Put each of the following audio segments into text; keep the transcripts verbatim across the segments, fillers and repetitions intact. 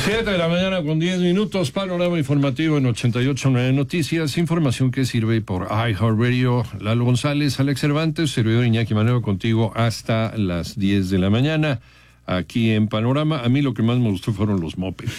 Siete de la mañana con diez minutos, panorama informativo en ochenta y ocho punto nueve Noticias, información que sirve por iHeartRadio. Lalo González, Alex Cervantes, servidor Iñaki Manero contigo hasta las diez de la mañana. Aquí en Panorama, a mí lo que más me gustó fueron los mopeds.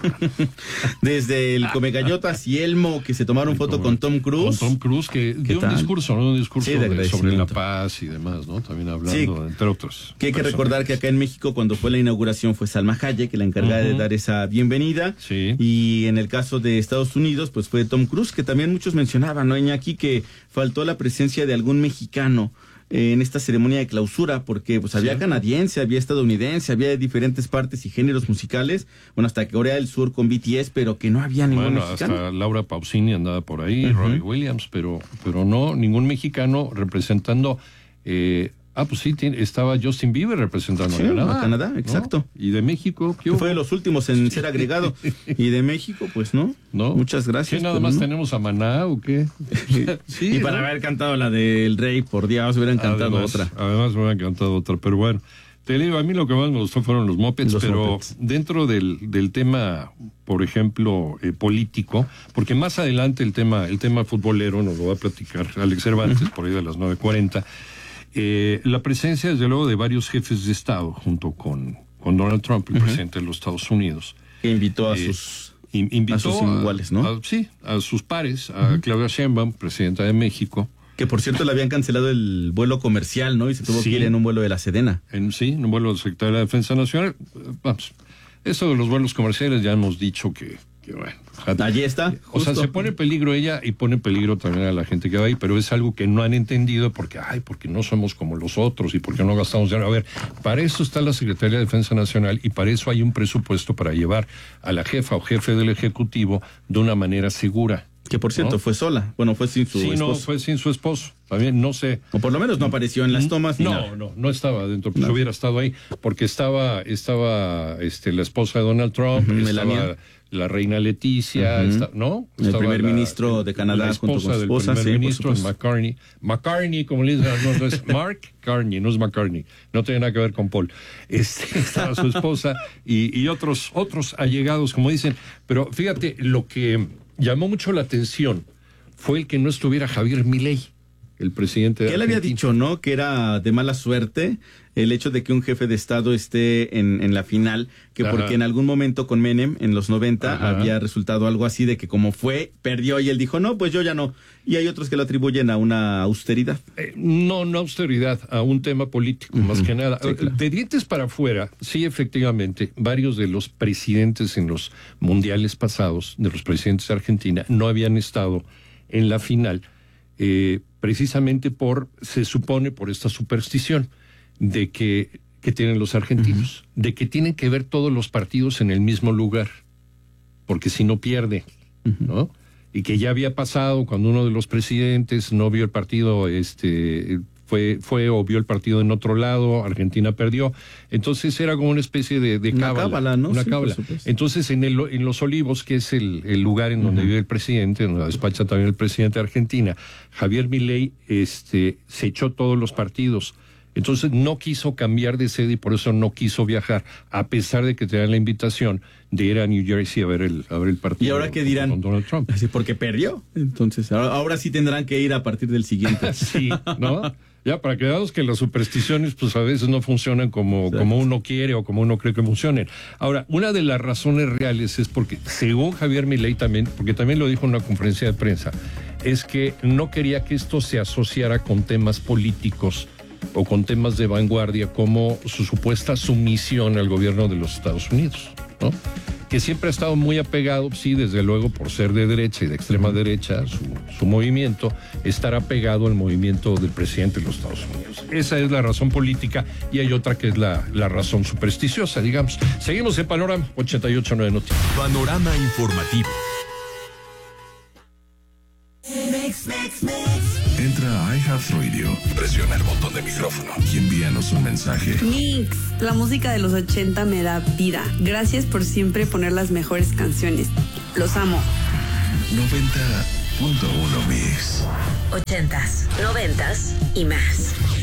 Desde el Comegallotas y Elmo, que se tomaron El foto come- con Tom Cruise. Con Tom Cruise, que dio un tal? discurso, ¿no? Un discurso Sí, de de- sobre agradecimiento. la paz y demás, ¿no? También hablando, Sí, entre otros. Que hay que personas. recordar que acá en México, cuando fue la inauguración, fue Salma Hayek, la encargada Ujú. de dar esa bienvenida. Sí. Y en el caso de Estados Unidos, pues fue Tom Cruise, que también muchos mencionaban, ¿no, Iñaki? Que faltó la presencia de algún mexicano eh, en esta ceremonia de clausura, porque pues había Sí. canadiense, había estadounidense, había de diferentes partes y géneros musicales, bueno, hasta Corea del Sur con B T S, pero que no había ningún Bueno, mexicano. hasta Laura Pausini andaba por ahí, Ujú. Robbie Williams, pero, pero no, ningún mexicano representando. Eh, ah, pues sí, tiene- estaba Justin Bieber representando Sí, a Canadá. a Canadá, ¿no? exacto. Y de México, ¿qué Que hubo? fue de los últimos en ser agregado. Y de México, pues no. ¿No? Muchas gracias. ¿Qué nada pero más no. tenemos a Maná o qué? Sí, Y para ¿no? haber cantado la del Rey, por Dios, hubieran cantado Además- otra. Además me hubieran cantado otra, pero bueno. Te digo, a mí lo que más me gustó fueron los mopeds, Los pero mopeds. dentro del, del tema, por ejemplo, eh, político, porque más adelante el tema, el tema futbolero nos lo va a platicar Alex Cervantes, por ahí de las nueve cuarenta. Eh, la presencia, desde luego, de varios jefes de Estado, junto con, con Donald Trump, el presidente de los Estados Unidos. Que invitó a Eh, sus... In- invitó a sus iguales, ¿no? a- sí, a sus pares, a Claudia Sheinbaum, presidenta de México, Que por cierto le habían cancelado el vuelo comercial, ¿no? Y se tuvo Sí. que ir en un vuelo de la Sedena. en sí, en un vuelo del secretario de la Defensa Nacional. Eh, Vamos, eso de los vuelos comerciales ya hemos dicho que, que bueno. ojalá- Allí está. O sea, justo. se pone en peligro ella y pone en peligro también a la gente que va ahí, pero es algo que no han entendido porque, ay, porque no somos como los otros y porque no gastamos dinero. A ver, para eso está la Secretaría de Defensa Nacional y para eso hay un presupuesto para llevar a la jefa o jefe del Ejecutivo de una manera segura. Que por cierto ¿no? fue sola. Bueno, fue sin su Sí, no, esposo. fue sin su esposo. También no sé. O por lo menos no apareció en las tomas. ni No, nada. no, no estaba dentro, pues No. hubiera estado ahí, porque estaba, estaba este, la esposa de Donald Trump, Ujú, estaba Melania. la reina Leticia, Ujú. está- ¿no? El Estaba primer la- ministro de Canadá la junto con esposa su del esposa, primer sí, por ministro, supuesto. McCartney. McCartney, como le dicen, no, no es Mark Carney, no es McCartney, no tiene nada que ver con Paul. Este, estaba su esposa y, y otros, otros allegados, como dicen, pero fíjate, lo que llamó mucho la atención fue el que no estuviera Javier Milei, el presidente de Que él había Argentina. dicho, ¿no? Que era de mala suerte el hecho de que un jefe de Estado esté en, en la final, que Ajá. porque en algún momento con Menem, en los noventa, Ajá. había resultado algo así de que como fue, perdió y él dijo, no, pues yo ya no. Y hay otros que lo atribuyen a una austeridad. Eh, no, no austeridad, a un tema político, más que nada. Sí, claro. De dientes para afuera, sí, efectivamente, varios de los presidentes en los mundiales pasados, de los presidentes de Argentina, no habían estado en la final, eh, precisamente por, se supone, por esta superstición de que, que tienen los argentinos, de que tienen que ver todos los partidos en el mismo lugar, porque si no pierde, ¿no? Y que ya había pasado cuando uno de los presidentes no vio el partido, este, fue, fue o vio el partido en otro lado, Argentina perdió. Entonces era como una especie de, de Una cábala. cábala, ¿no? Una Sí, por cábala. supuesto. Entonces en, el, en Los Olivos, que es el, el lugar en donde vive el presidente, donde despacha también el presidente de Argentina, Javier Milei este, se echó todos los partidos. Entonces no quiso cambiar de sede y por eso no quiso viajar, a pesar de que tenía la invitación de ir a New Jersey a ver el, a ver el partido. ¿Y ahora qué dirán? Con Donald Trump. Así, porque perdió. Entonces, ahora, ahora sí tendrán que ir a partir del siguiente. Sí, ¿no? Ya, para que veamos que las supersticiones, pues a veces no funcionan como, Exacto. como uno quiere o como uno cree que funcionen. Ahora, una de las razones reales es porque, según Javier Milei también, porque también lo dijo en una conferencia de prensa, es que no quería que esto se asociara con temas políticos o con temas de vanguardia como su supuesta sumisión al gobierno de los Estados Unidos, ¿no? Que siempre ha estado muy apegado, sí, desde luego, por ser de derecha y de extrema derecha, su, su movimiento, estar apegado al movimiento del presidente de los Estados Unidos. Esa es la razón política y hay otra que es la, la razón supersticiosa, digamos. Seguimos en Panorama ochenta y ocho punto nueve Noticias. Panorama informativo. Entra a iHeartRadio, presiona el botón de micrófono y envíanos un mensaje. Mix, la música de los ochenta me da vida. Gracias por siempre poner las mejores canciones. Los amo. noventa punto uno Mix. Ochentas, noventas y más.